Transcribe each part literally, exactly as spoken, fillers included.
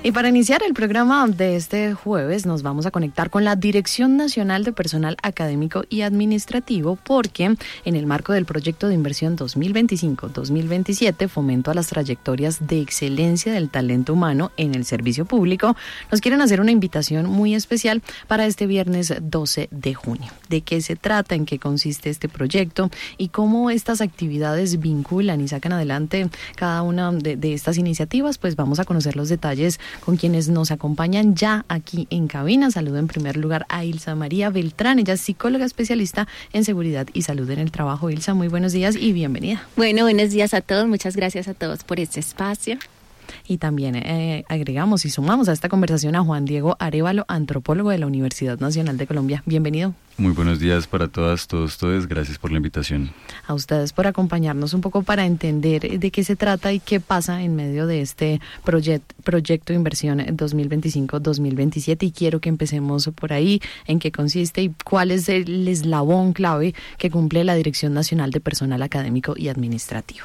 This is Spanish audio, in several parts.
Y para iniciar el programa de este jueves nos vamos a conectar con la Dirección Nacional de Personal Académico y Administrativo, porque en el marco del proyecto de inversión dos mil veinticinco dos mil veintisiete, Fomento a las Trayectorias de Excelencia del Talento Humano en el Servicio Público, nos quieren hacer una invitación muy especial para este viernes doce de junio. ¿De qué se trata? ¿En qué consiste este proyecto? ¿Y cómo estas actividades vinculan y sacan adelante cada una de, de estas iniciativas? Pues vamos a conocer los detalles con quienes nos acompañan ya aquí en cabina. Saludo en primer lugar a Ilsa María Beltrán, ella es psicóloga especialista en seguridad y salud en el trabajo. Ilsa, muy buenos días y bienvenida. Bueno, buenos días a todos, muchas gracias a todos por este espacio. Y también eh, agregamos y sumamos a esta conversación a Juan Diego Arévalo, antropólogo de la Universidad Nacional de Colombia. Bienvenido. Muy buenos días para todas, todos, todos. Gracias por la invitación. A ustedes por acompañarnos un poco para entender de qué se trata y qué pasa en medio de este proyect, proyecto de inversión dos mil veinticinco dos mil veintisiete. Y quiero que empecemos por ahí, en qué consiste y cuál es el eslabón clave que cumple la Dirección Nacional de Personal Académico y Administrativo.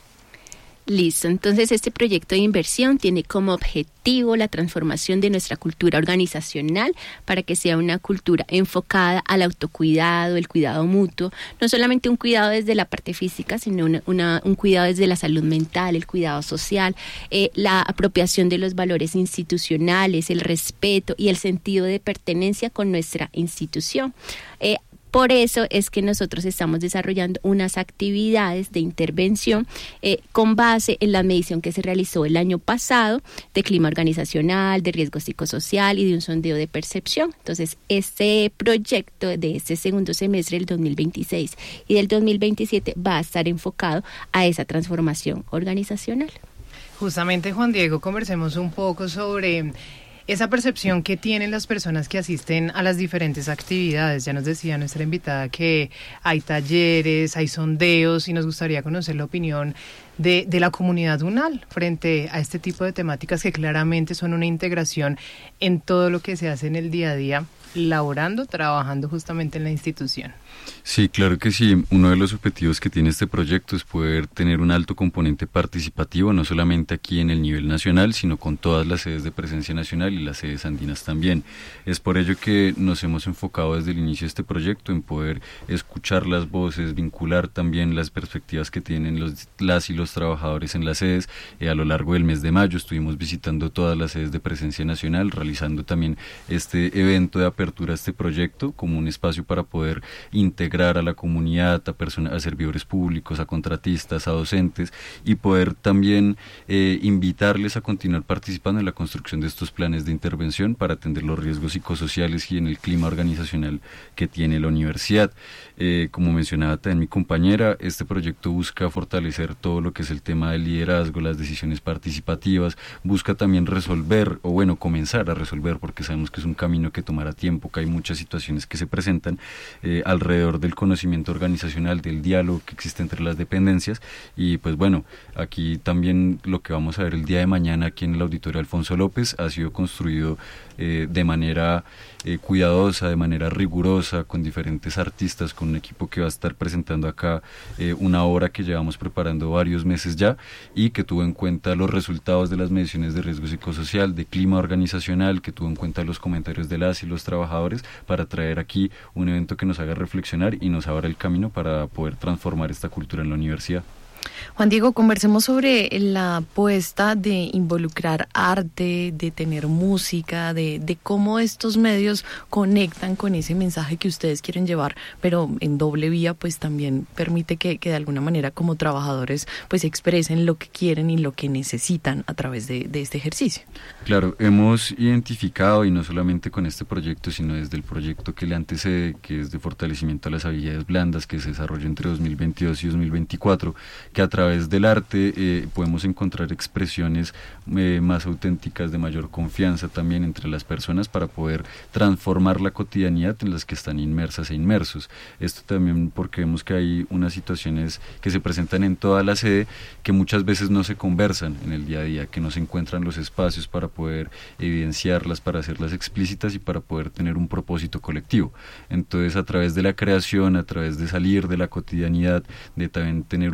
Listo, entonces este proyecto de inversión tiene como objetivo la transformación de nuestra cultura organizacional para que sea una cultura enfocada al autocuidado, el cuidado mutuo, no solamente un cuidado desde la parte física, sino una, una, un cuidado desde la salud mental, el cuidado social, eh, la apropiación de los valores institucionales, el respeto y el sentido de pertenencia con nuestra institución. Eh, Por eso es que nosotros estamos desarrollando unas actividades de intervención eh, con base en la medición que se realizó el año pasado de clima organizacional, de riesgo psicosocial y de un sondeo de percepción. Entonces, este proyecto de este segundo semestre del dos mil veintiséis y del dos mil veintisiete va a estar enfocado a esa transformación organizacional. Justamente, Juan Diego, conversemos un poco sobre esa percepción que tienen las personas que asisten a las diferentes actividades. Ya nos decía nuestra invitada que hay talleres, hay sondeos y nos gustaría conocer la opinión de, de la comunidad UNAL frente a este tipo de temáticas que claramente son una integración en todo lo que se hace en el día a día, laborando, trabajando justamente en la institución. Sí, claro que sí. Uno de los objetivos que tiene este proyecto es poder tener un alto componente participativo, no solamente aquí en el nivel nacional, sino con todas las sedes de presencia nacional y las sedes andinas también. Es por ello que nos hemos enfocado desde el inicio de este proyecto en poder escuchar las voces, vincular también las perspectivas que tienen los, las y los trabajadores en las sedes. Eh, a lo largo del mes de mayo estuvimos visitando todas las sedes de presencia nacional, realizando también este evento de apertura a este proyecto como un espacio para poder integrar a la comunidad, a, persona, a servidores públicos, a contratistas, a docentes y poder también eh, invitarles a continuar participando en la construcción de estos planes de intervención para atender los riesgos psicosociales y en el clima organizacional que tiene la universidad. Eh, como mencionaba también mi compañera, este proyecto busca fortalecer todo lo que es el tema del liderazgo, las decisiones participativas, busca también resolver, o bueno, comenzar a resolver, porque sabemos que es un camino que tomará tiempo, que hay muchas situaciones que se presentan eh, alrededor del conocimiento organizacional, del diálogo que existe entre las dependencias. Y pues bueno, aquí también lo que vamos a ver el día de mañana aquí en el Auditorio Alfonso López ha sido construido eh, de manera eh, cuidadosa, de manera rigurosa, con diferentes artistas, con un equipo que va a estar presentando acá eh, una obra que llevamos preparando varios meses ya y que tuvo en cuenta los resultados de las mediciones de riesgo psicosocial, de clima organizacional, que tuvo en cuenta los comentarios de las y los trabajadores para traer aquí un evento que nos haga reflexionar y nos abra el camino para poder transformar esta cultura en la universidad. Juan Diego, conversemos sobre la apuesta de involucrar arte, de tener música, de, de cómo estos medios conectan con ese mensaje que ustedes quieren llevar, pero en doble vía pues también permite que, que de alguna manera como trabajadores pues expresen lo que quieren y lo que necesitan a través de, de este ejercicio. Claro, hemos identificado, y no solamente con este proyecto, sino desde el proyecto que le antecede, que es de fortalecimiento a las habilidades blandas, que se desarrolló entre dos mil veintidós y dos mil veinticuatro, que a través del arte eh, podemos encontrar expresiones eh, más auténticas, de mayor confianza también entre las personas para poder transformar la cotidianidad en las que están inmersas e inmersos. Esto también porque vemos que hay unas situaciones que se presentan en toda la sede que muchas veces no se conversan en el día a día, que no se encuentran los espacios para poder evidenciarlas, para hacerlas explícitas y para poder tener un propósito colectivo. Entonces, a través de la creación, a través de salir de la cotidianidad, de también tener una perspectiva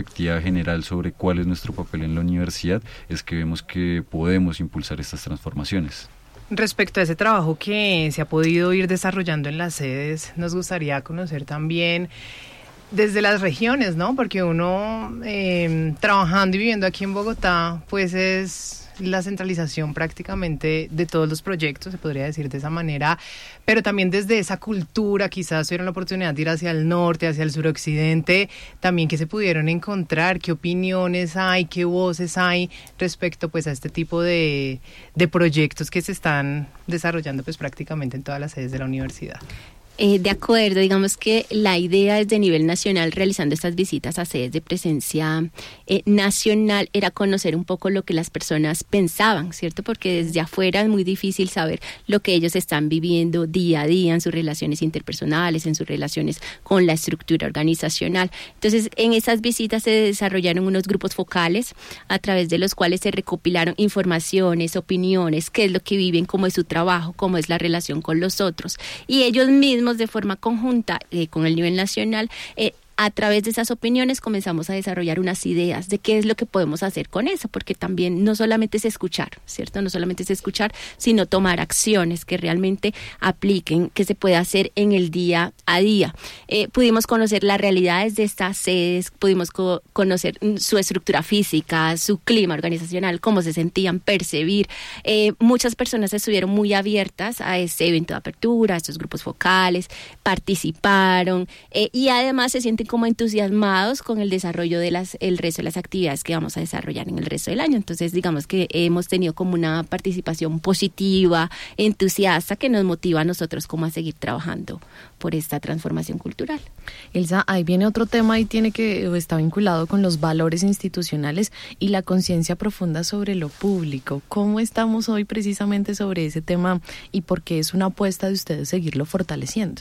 perspectiva general sobre cuál es nuestro papel en la universidad, es que vemos que podemos impulsar estas transformaciones. Respecto a ese trabajo que se ha podido ir desarrollando en las sedes, nos gustaría conocer también desde las regiones, ¿no? Porque uno eh, trabajando y viviendo aquí en Bogotá, pues es la centralización prácticamente de todos los proyectos, se podría decir de esa manera, pero también desde esa cultura, quizás tuvieron la oportunidad de ir hacia el norte, hacia el suroccidente, también que se pudieron encontrar, qué opiniones hay, qué voces hay respecto pues a este tipo de, de proyectos que se están desarrollando pues prácticamente en todas las sedes de la universidad. Eh, de acuerdo, digamos que la idea desde nivel nacional, realizando estas visitas a sedes de presencia eh, nacional, era conocer un poco lo que las personas pensaban, ¿cierto? Porque desde afuera es muy difícil saber lo que ellos están viviendo día a día en sus relaciones interpersonales, en sus relaciones con la estructura organizacional. Entonces, en esas visitas se desarrollaron unos grupos focales a través de los cuales se recopilaron informaciones, opiniones, qué es lo que viven, cómo es su trabajo, cómo es la relación con los otros. Y ellos mismos de forma conjunta eh, con el nivel nacional, eh, a través de esas opiniones comenzamos a desarrollar unas ideas de qué es lo que podemos hacer con eso, porque también no solamente es escuchar, ¿cierto? No solamente es escuchar, sino tomar acciones que realmente apliquen, que se puede hacer en el día a día. Eh, pudimos conocer las realidades de estas sedes, pudimos co- conocer su estructura física, su clima organizacional, cómo se sentían, percibir. Eh, muchas personas estuvieron muy abiertas a este evento de apertura, a estos grupos focales, participaron eh, y además se sienten como entusiasmados con el desarrollo de las el resto de las actividades que vamos a desarrollar en el resto del año. Entonces, digamos que hemos tenido como una participación positiva, entusiasta, que nos motiva a nosotros como a seguir trabajando por esta transformación cultural. Elsa, ahí viene otro tema y tiene que está vinculado con los valores institucionales y la conciencia profunda sobre lo público. ¿Cómo estamos hoy precisamente sobre ese tema y por qué es una apuesta de ustedes seguirlo fortaleciendo?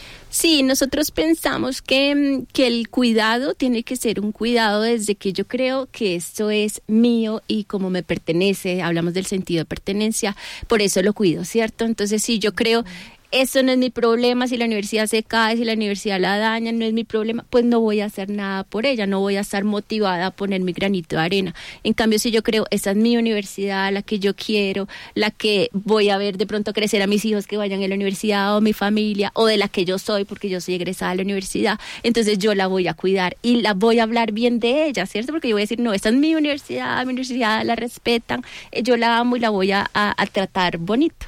Sí, nosotros pensamos que, que el cuidado tiene que ser un cuidado desde que yo creo que esto es mío y como me pertenece, hablamos del sentido de pertenencia, por eso lo cuido, ¿cierto? Entonces, si yo creo, esto no es mi problema, si la universidad se cae, si la universidad la daña, no es mi problema, pues no voy a hacer nada por ella, no voy a estar motivada a poner mi granito de arena. En cambio, si yo creo, esta es mi universidad, la que yo quiero, la que voy a ver de pronto crecer a mis hijos que vayan a la universidad o mi familia, o de la que yo soy, porque yo soy egresada de la universidad, entonces yo la voy a cuidar y la voy a hablar bien de ella, ¿cierto? Porque yo voy a decir, no, esta es mi universidad, mi universidad la respetan, yo la amo y la voy a, a, a tratar bonito.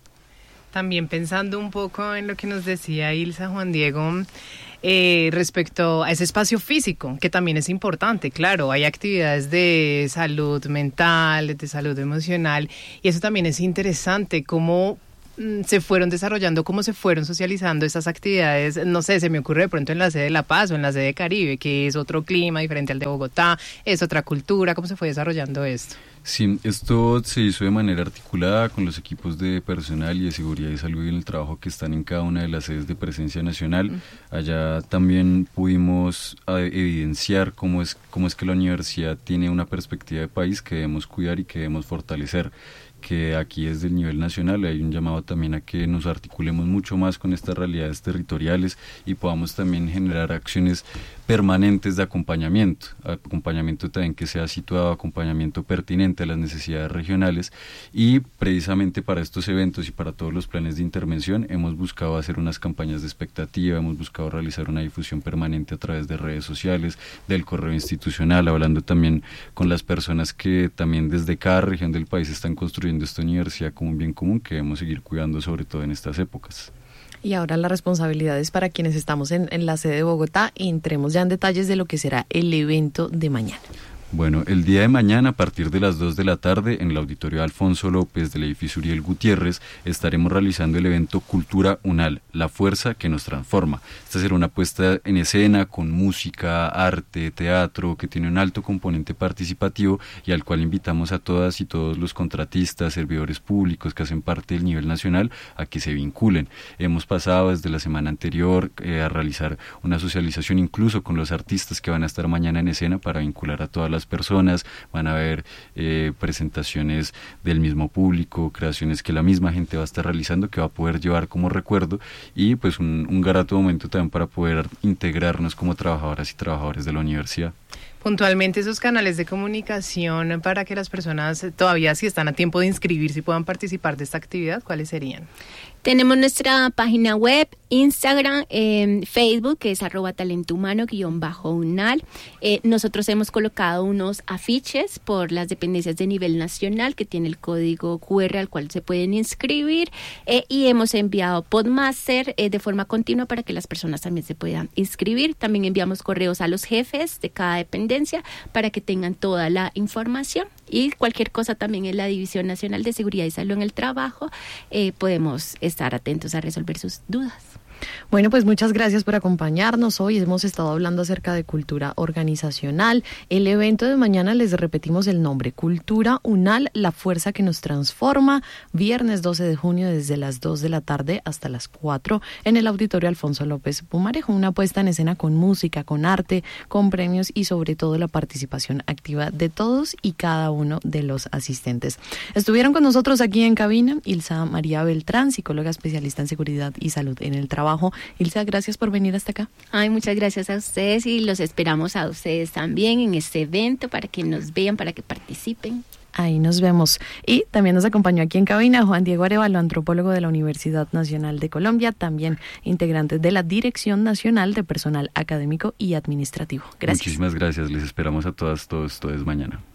También pensando un poco en lo que nos decía Ilsa, Juan Diego, eh, respecto a ese espacio físico, que también es importante, claro, hay actividades de salud mental, de salud emocional, y eso también es interesante, cómo se fueron desarrollando, cómo se fueron socializando esas actividades, no sé, se me ocurre de pronto en la sede de La Paz o en la sede de Caribe, que es otro clima diferente al de Bogotá, es otra cultura, ¿cómo se fue desarrollando esto? Sí, esto se hizo de manera articulada con los equipos de personal y de seguridad y salud y en el trabajo que están en cada una de las sedes de presencia nacional. Uh-huh. Allá también pudimos uh, evidenciar cómo es, cómo es que la universidad tiene una perspectiva de país que debemos cuidar y que debemos fortalecer, que aquí desde el nivel nacional hay un llamado también a que nos articulemos mucho más con estas realidades territoriales y podamos también generar acciones permanentes de acompañamiento, acompañamiento también que sea situado, acompañamiento pertinente a las necesidades regionales, y precisamente para estos eventos y para todos los planes de intervención hemos buscado hacer unas campañas de expectativa, hemos buscado realizar una difusión permanente a través de redes sociales, del correo institucional, hablando también con las personas que también desde cada región del país están construyendo esta universidad como un bien común que debemos seguir cuidando sobre todo en estas épocas. Y ahora la responsabilidad es para quienes estamos en, en la sede de Bogotá y entremos ya en detalles de lo que será el evento de mañana. Bueno, el día de mañana a partir de las dos de la tarde en el auditorio Alfonso López del edificio Uriel Gutiérrez estaremos realizando el evento Cultura Unal, la fuerza que nos transforma. Esta será una puesta en escena con música, arte, teatro, que tiene un alto componente participativo y al cual invitamos a todas y todos los contratistas, servidores públicos que hacen parte del nivel nacional a que se vinculen. Hemos pasado desde la semana anterior eh, a realizar una socialización incluso con los artistas que van a estar mañana en escena para vincular a todas las personas, van a ver eh, presentaciones del mismo público, creaciones que la misma gente va a estar realizando, que va a poder llevar como recuerdo y pues un, un grato momento también para poder integrarnos como trabajadoras y trabajadores de la universidad. Puntualmente esos canales de comunicación para que las personas todavía si están a tiempo de inscribirse y puedan participar de esta actividad, ¿cuáles serían? Tenemos nuestra página web, Instagram, eh, Facebook, que es arroba talento humano guión bajo unal. Eh, nosotros hemos colocado unos afiches por las dependencias de nivel nacional que tiene el código cu erre al cual se pueden inscribir eh, y hemos enviado Podmaster eh, de forma continua para que las personas también se puedan inscribir. También enviamos correos a los jefes de cada dependencia para que tengan toda la información. Y cualquier cosa también en la División Nacional de Seguridad y Salud en el Trabajo, eh, podemos estar atentos a resolver sus dudas. Bueno, pues muchas gracias por acompañarnos. Hoy hemos estado hablando acerca de cultura organizacional. El evento de mañana, les repetimos el nombre, Cultura Unal, la fuerza que nos transforma, viernes doce de junio desde las dos de la tarde hasta las cuatro en el Auditorio Alfonso López Pumarejo. Una puesta en escena con música, con arte, con premios y sobre todo la participación activa de todos y cada uno de los asistentes. Estuvieron con nosotros aquí en cabina Ilsa María Beltrán, psicóloga especialista en seguridad y salud en el trabajo. Ilsa, gracias por venir hasta acá. Ay, muchas gracias a ustedes y los esperamos a ustedes también en este evento para que nos vean, para que participen. Ahí nos vemos. Y también nos acompañó aquí en cabina Juan Diego Arevalo, antropólogo de la Universidad Nacional de Colombia, también integrante de la Dirección Nacional de Personal Académico y Administrativo. Gracias. Muchísimas gracias. Les esperamos a todas, todos, todos mañana.